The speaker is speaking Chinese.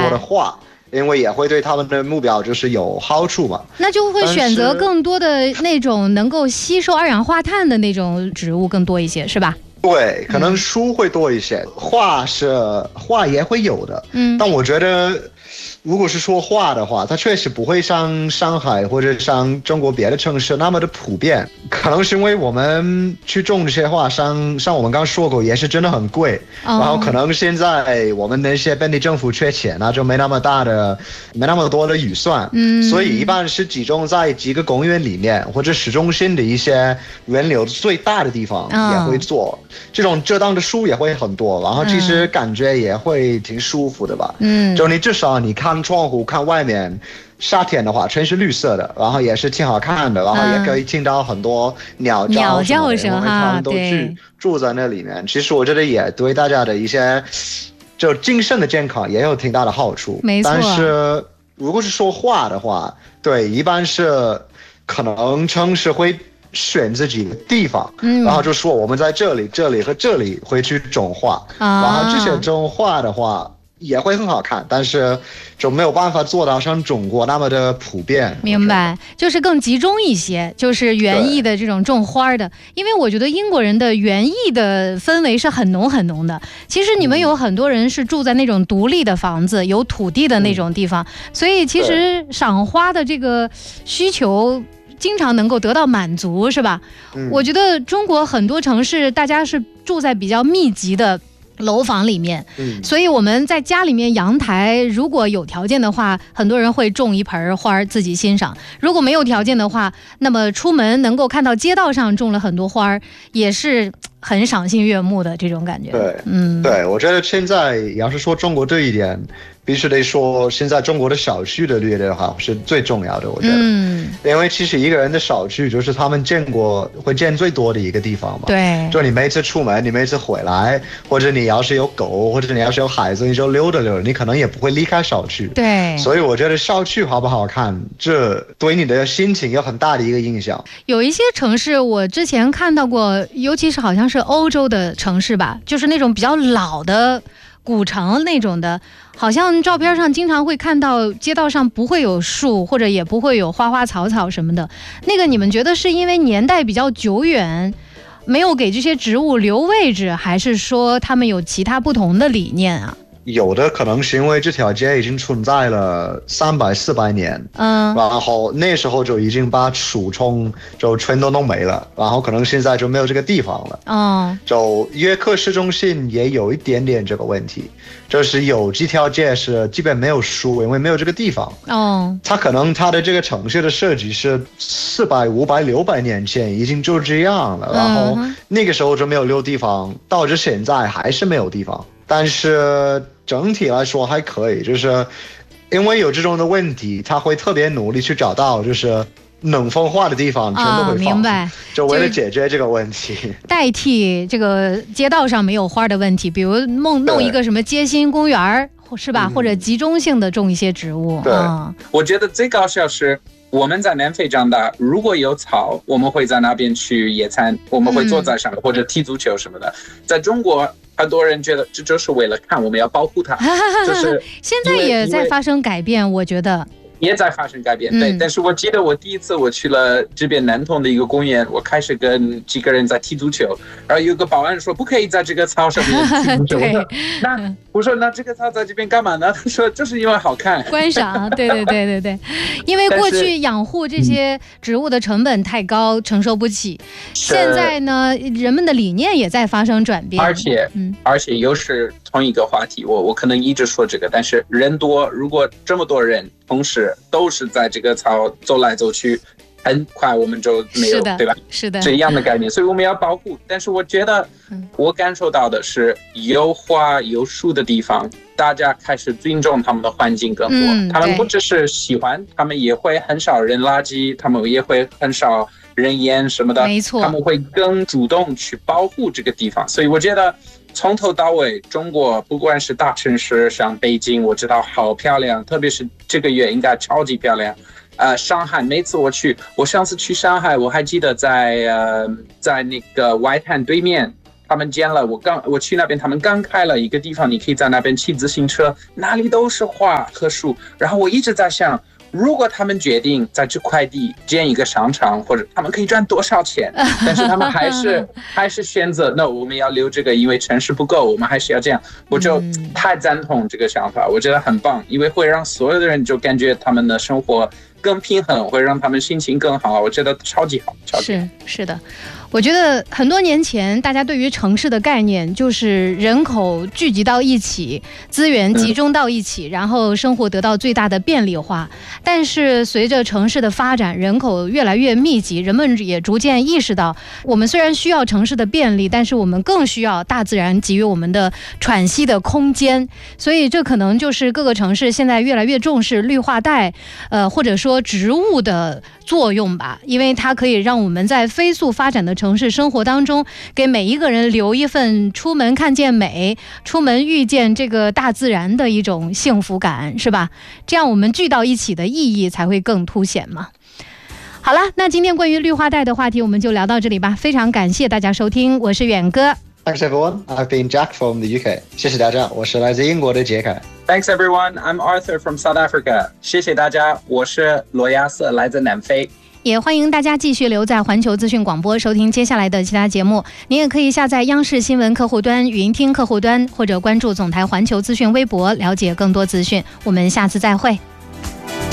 多的花，因为也会对他们的目标就是有好处嘛。 那就会选择更多的那种能够吸收二氧化碳的那种植物更多一些，是吧？ 对，可能树会多一些，花也会有的。但我觉得如果是说花的话，它确实不会像上海或者像中国别的城市那么的普遍，可能是因为我们去种这些花，像我们刚说过，也是真的很贵。然后可能现在我们那些本地政府缺钱，那就没那么多的预算。所以一般是集中在几个公园里面，或者市中心的一些人流最大的地方也会做。这种遮挡的树也会很多，然后其实感觉也会挺舒服的吧。就你至少你看窗户看外面，夏天的话全是绿色的，然后也是挺好看的，然后也可以听到很多鸟叫声哈，他们都住在那里面。其实我觉得也对大家的一些就精神的健康也有挺大的好处。 没错。 但是如果是说话的话，对，一般是可能城市会选自己的地方，然后就说我们在这里和这里会去种花，然后这些种花的话也会很好看，但是就没有办法做到像中国那么的普遍。 明白，就是更集中一些，就是园艺的这种种花的。因为我觉得英国人的园艺的氛围是很浓很浓的。其实你们有很多人是住在那种独立的房子，有土地的那种地方，所以其实赏花的这个需求经常能够得到满足，是吧？我觉得中国很多城市大家是住在比较密集的楼房里面，所以我们在家里面阳台如果有条件的话，很多人会种一盆花自己欣赏。如果没有条件的话，那么出门能够看到街道上种了很多花，也是很赏心悦目的这种感觉。 对，我觉得现在要是说中国这一点，必须得说现在中国的小区的绿的话是最重要的，我觉得。因为其实一个人的小区就是他们会见最多的一个地方嘛。 对。 就你每次出门，你每次回来，或者你要是有狗，或者你要是有孩子，你就溜达溜达，你可能也不会离开小区。 对。 所以我觉得小区好不好看，这对你的心情有很大的一个影响。 有一些城市我之前看到过，尤其是好像是欧洲的城市吧，就是那种比较老的古城那种的，好像照片上经常会看到街道上不会有树，或者也不会有花花草草什么的。那个你们觉得是因为年代比较久远，没有给这些植物留位置，还是说他们有其他不同的理念啊？ 有的可能是因为这条街已经存在了300-400年，然后那时候就已经把树丛就全都弄没了，然后可能现在就没有这个地方了。就约克市中心也有一点点这个问题，就是有几条街是基本没有树，因为没有这个地方。它可能它的这个城市的设计是400、500、600年前已经就这样了，然后那个时候就没有留地方，导致现在还是没有地方。但是整体来说还可以，就是因为有这种的问题，他会特别努力去找到就是能风化的地方全都会放， 明白， 就为了解决这个问题， 代替这个街道上没有花的问题，比如弄一个什么街心公园是吧，或者集中性的种一些植物。 我觉得最搞笑是我们在南非长大，如果有草，我们会在那边去野餐，我们会坐在上面或者踢足球什么的。在中国很多人觉得这就是为了看，我们要保护它，就是现在也在发生改变，我觉得也在发生改变。对，但是我记得我第一次我去了这边南通的一个公园，我开始跟几个人在踢足球，然后有个保安说不可以在这个草上面踢足球。我说那这个草在这边干嘛呢？他说就是因为好看， 观赏。对，因为过去养护这些植物的成本太高，承受不起。现在呢，人们的理念也在发生转变。 而且又是同一个话题，我可能一直说这个，但是人多，如果这么多人同时都是在这个草走来走去，很快我们就没有，对吧？ 是的， 这样的概念，所以我们要保护。但是我觉得，我感受到的是，有花有树的地方，大家开始尊重他们的环境更多。他们不只是喜欢，他们也会很少扔垃圾，他们也会很少扔烟什么的。 没错， 他们会更主动去保护这个地方。所以我觉得，从头到尾，中国不管是大城市，像北京，我知道好漂亮，特别是这个月应该超级漂亮。上海，每次我上次去上海，我还记得在那个外滩对面他们建了，我去那边，他们刚开了一个地方，你可以在那边骑自行车，哪里都是花和树。然后我一直在想，如果他们决定在这块地建一个商场，或者他们可以赚多少钱，但是他们还是选择我们要留这个，因为城市不够，我们还是要这样。我就太赞同这个想法，我觉得很棒，因为会让所有的人就感觉他们的生活更平衡，会让他们心情更好，我觉得超级好，超级好。 是的。我觉得很多年前，大家对于城市的概念就是人口聚集到一起，资源集中到一起，然后生活得到最大的便利化。但是随着城市的发展，人口越来越密集，人们也逐渐意识到，我们虽然需要城市的便利，但是我们更需要大自然给予我们的喘息的空间。所以这可能就是各个城市现在越来越重视绿化带，或者说植物的作用吧，因为它可以让我们在飞速发展的城市生活当中，给每一个人留一份出门看见美，出门遇见这个大自然的一种幸福感，是吧？这样我们聚到一起的意义才会更凸显嘛。好了，那今天关于绿化带的话题我们就聊到这里吧，非常感谢大家收听，我是远哥。 Thanks everyone. I've been Jack from the UK. 谢谢大家，我是来自英国的杰凯。 Thanks everyone. I'm Arthur from South Africa. 谢谢大家，我是罗亚瑟，来自南非。 也欢迎大家继续留在环球资讯广播收听接下来的其他节目。您也可以下载央视新闻客户端、语音听客户端，或者关注总台环球资讯微博了解更多资讯。我们下次再会。